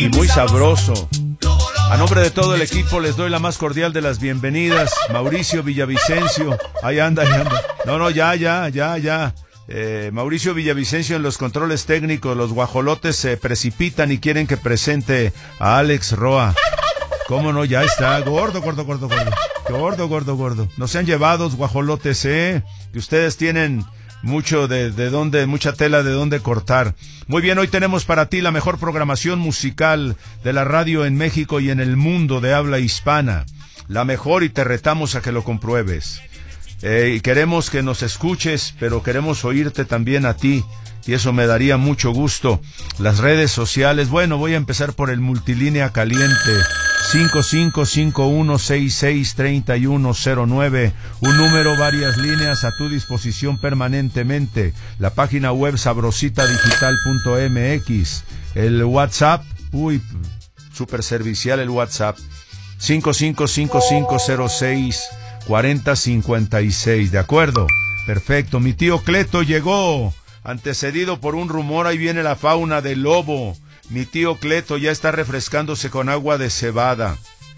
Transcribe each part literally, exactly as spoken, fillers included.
y muy sabroso. A nombre de todo el equipo les doy la más cordial de las bienvenidas. Mauricio Villavicencio, ahí anda, ahí anda. No, no, ya, ya, ya, ya. Eh, Mauricio Villavicencio en los controles técnicos. Los guajolotes se precipitan y quieren que presente a Alex Roa. ¿Cómo no? Ya está. Gordo, gordo, gordo, gordo. Gordo, gordo, gordo. No sean llevados, guajolotes, ¿eh? Que ustedes tienen mucho de, de dónde, mucha tela de dónde cortar. Muy bien, hoy tenemos para ti la mejor programación musical de la radio en México y en el mundo de habla hispana. La mejor, y te retamos a que lo compruebes. Eh, y queremos que nos escuches, pero queremos oírte también a ti. Y eso me daría mucho gusto. Las redes sociales, bueno, voy a empezar por el multilínea caliente. cinco cinco cinco uno seis seis tres uno cero nueve, un número, varias líneas a tu disposición permanentemente. La página web sabrosita digital punto m x, el WhatsApp, uy, super servicial el WhatsApp, cinco cinco cinco cinco cero seis cuatro cero cinco seis, ¿de acuerdo? Perfecto, mi tío Cleto llegó, antecedido por un rumor, ahí viene la fauna del lobo. Mi tío Cleto ya está refrescándose con agua de cebada.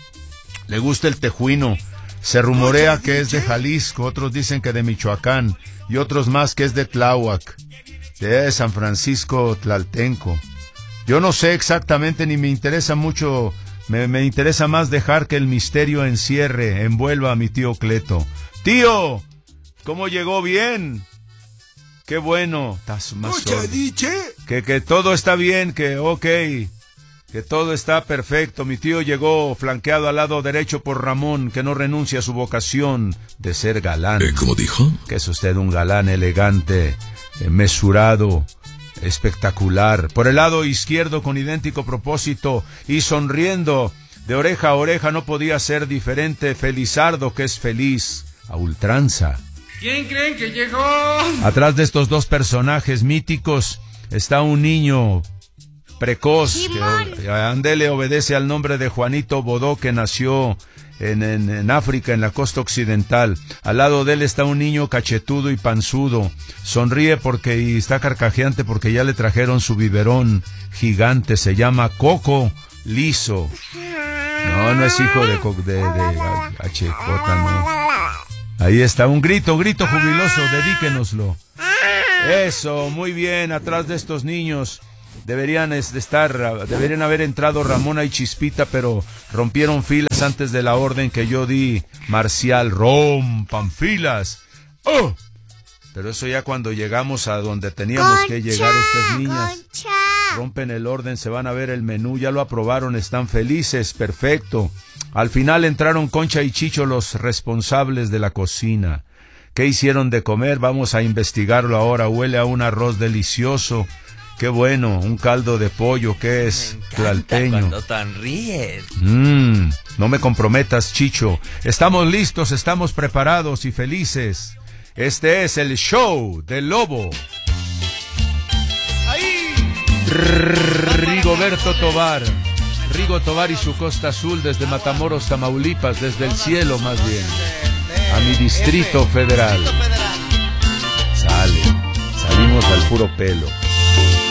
Le gusta el tejuino. Se rumorea que es de Jalisco, otros dicen que de Michoacán, y otros más que es de Tláhuac, de San Francisco Tlaltenco. Yo no sé exactamente, ni me interesa mucho, me, me interesa más dejar que el misterio encierre, envuelva a mi tío Cleto. ¡Tío! ¿Cómo llegó? ¿Bien? ¡Qué bueno! Estás más sordo. Que, que todo está bien, que ok, que todo está perfecto. Mi tío llegó flanqueado al lado derecho por Ramón, que no renuncia a su vocación de ser galán. ¿Eh, ¿Cómo dijo? Que es usted un galán elegante, eh, mesurado, espectacular. Por el lado izquierdo, con idéntico propósito y sonriendo de oreja a oreja, no podía ser diferente, Felizardo, que es feliz a ultranza. ¿Quién creen que llegó? Atrás de estos dos personajes míticos está un niño precoz que ande le obedece al nombre de Juanito Bodó, que nació en, en, en África, en la costa occidental. Al lado de él está un niño cachetudo y panzudo. Sonríe porque y está carcajeante porque ya le trajeron su biberón gigante. Se llama Coco Liso. No, no es hijo de de, de, de H J, no. Ahí está, un grito, grito jubiloso, dedíquenoslo. Eso, muy bien, atrás de estos niños deberían estar, deberían haber entrado Ramona y Chispita, pero rompieron filas antes de la orden que yo di marcial. ¡Rompan filas! ¡Oh! Pero eso ya cuando llegamos a donde teníamos Concha, que llegar estas niñas. Concha. Rompen el orden, se van a ver el menú, ya lo aprobaron, están felices, perfecto. Al final entraron Concha y Chicho, los responsables de la cocina. ¿Qué hicieron de comer? Vamos a investigarlo ahora. Huele a un arroz delicioso. Qué bueno, un caldo de pollo, ¿qué es? Tlalpeño. Cuando tan ríes. Mmm, no me comprometas, Chicho. Estamos listos, estamos preparados y felices. Este es el show del lobo. ¡Ahí! Rigoberto Tobar. Rigo Tobar y su Costa Azul, desde Matamoros, Tamaulipas, desde el cielo más bien, a mi Distrito Federal. Sale, salimos al puro pelo.